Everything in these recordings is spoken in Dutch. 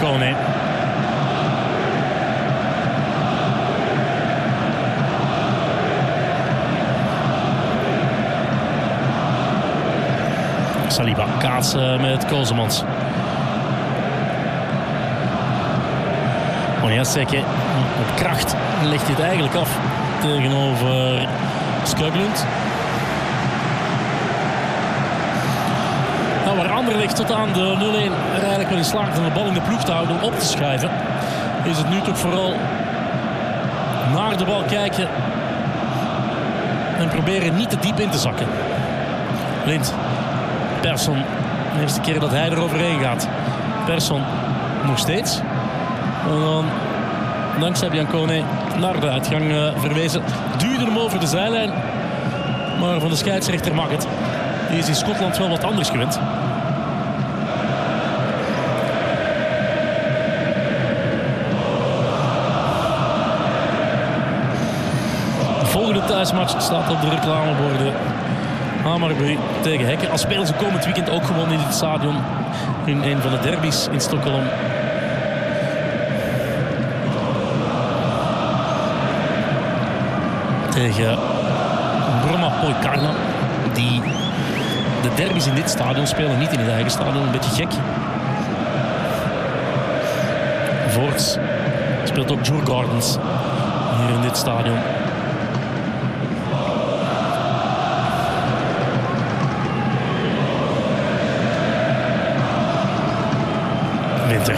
Biancone. Saliba kaatsen met Kozemans. Onyaseke op kracht legt dit eigenlijk af tegenover Skoglund. Nou, waar Anderlecht tot aan de 0-1 er eigenlijk wel in slaagt om de bal in de ploeg te houden om op te schuiven, is het nu toch vooral naar de bal kijken en proberen niet te diep in te zakken. Lind. Persson, de eerste keer dat hij er overheen gaat. Persson nog steeds. En dan, dankzij Biancone, naar de uitgang verwezen. Duwde hem over de zijlijn. Maar van de scheidsrechter mag het. Die is in Schotland wel wat anders gewend. De volgende thuismatch staat op de reclameborden. Hammarby tegen Häcken. Al spelen ze komend weekend ook gewoon in het stadion. In een van de derbies in Stockholm. Tegen Bromma-Poikarna. Die de derbies in dit stadion spelen. Niet in het eigen stadion. Een beetje gek. Voorts speelt ook Djurgårdens hier in dit stadion. Winter.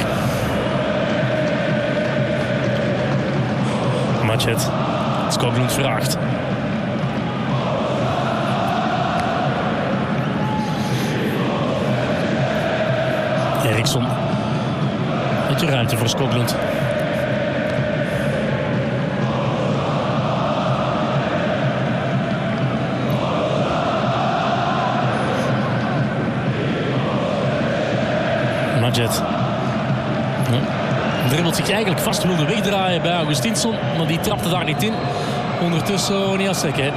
Matchet. Skoglund vraagt. Eriksson. Beetje ruimte voor Skoglund. Matchet. Dribbelt zich eigenlijk vast, wilde wegdraaien bij Augustinsson, maar die trapte daar niet in. Ondertussen Onyaseke.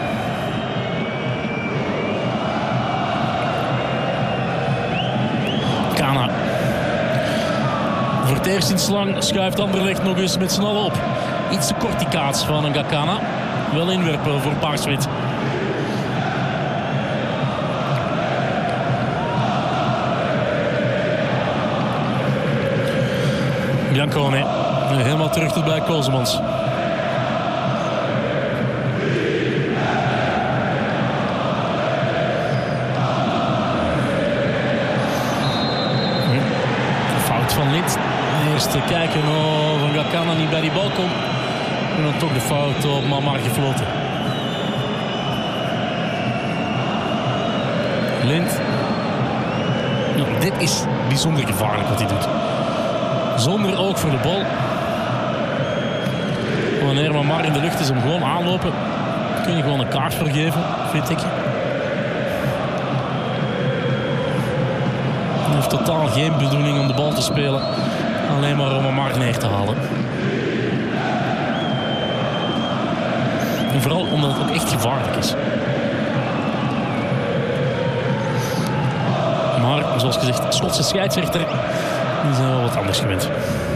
Kana. Voor het eerst sinds lang schuift Anderlecht nog eens met z'n allen op. Iets te kort die kaats van een Gakana. Wel inwerpen voor Paarswit. Biancone. Helemaal terug tot bij Kozemans. Fout van Lind. Eerst te kijken of een Gakana niet bij die bal komt. En dan toch de fout op Mamar gefloten. Lind. Nou, dit is bijzonder gevaarlijk wat hij doet. Zonder oog voor de bal. Wanneer Mamar in de lucht is, hem gewoon aanlopen. Kun je gewoon een kaart voor geven, vind ik. Hij heeft totaal geen bedoeling om de bal te spelen. Alleen maar om Mamar neer te halen. En vooral omdat het ook echt gevaarlijk is. Maar, zoals gezegd, Schotse scheidsrechter die zijn wel wat anders gewend.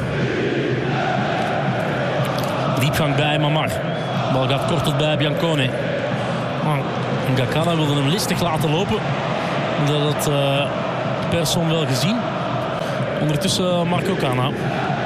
Diepgang bij Mamar. De bal gaat kort tot bij Biancone. Maar Gakana wilde hem listig laten lopen. Dat had Persson wel gezien. Ondertussen Marco Kana.